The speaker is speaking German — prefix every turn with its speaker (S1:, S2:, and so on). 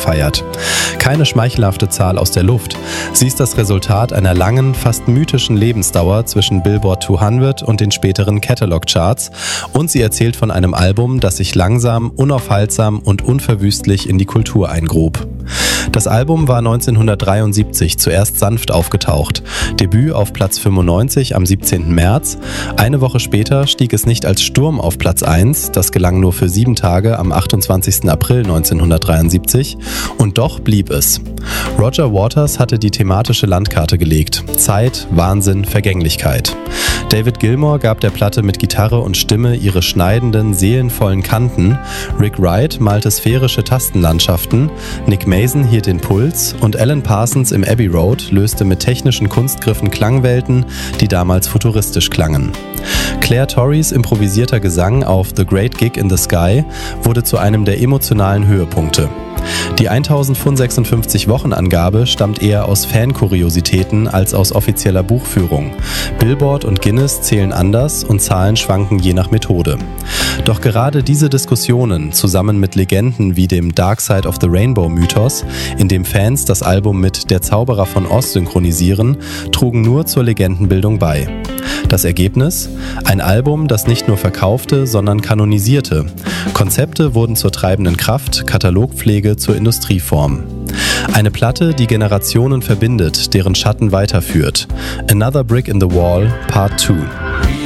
S1: gefeiert. Keine schmeichelhafte Zahl aus der Luft. Sie ist das Resultat einer langen, fast mythischen Lebensdauer zwischen Billboard 200 und den späteren Catalog-Charts und sie erzählt von einem Album, das sich langsam, unaufhaltsam und unverwüstlich in die Kultur eingrub. Das Album war 1973 zuerst sanft aufgetaucht. Debüt auf Platz 95 am 17. März. Eine Woche später stieg es nicht als Sturm auf Platz 1, das gelang nur für 7 Tage am 28. April 1973 und doch blieb es. Roger Waters hatte die thematische Landkarte gelegt. Zeit, Wahnsinn, Vergänglichkeit. David Gilmour gab der Platte mit Gitarre und Stimme ihre schneidenden, seelenvollen Kanten. Rick Wright malte sphärische Tastenlandschaften. Nick Mason hielt den Puls und Alan Parsons im Abbey Road löste mit technischen Kunstgriffen Klangwelten, die damals futuristisch klangen. Claire Torreys improvisierter Gesang auf The Great Gig in the Sky wurde zu einem der emotionalen Höhepunkte. Die 1056 Wochenangabe stammt eher aus Fan-Kuriositäten als aus offizieller Buchführung. Billboard und Guinness zählen anders und Zahlen schwanken je nach Methode. Doch gerade diese Diskussionen, zusammen mit Legenden wie dem Dark Side of the Rainbow-Mythos, in dem Fans das Album mit Der Zauberer von Oz synchronisieren, trugen nur zur Legendenbildung bei. Das Ergebnis? Ein Album, das nicht nur verkaufte, sondern kanonisierte. Konzepte wurden zur treibenden Kraft, Katalogpflege zur Industrieform. Eine Platte, die Generationen verbindet, deren Schatten weiterführt. Another Brick in the Wall, Part 2.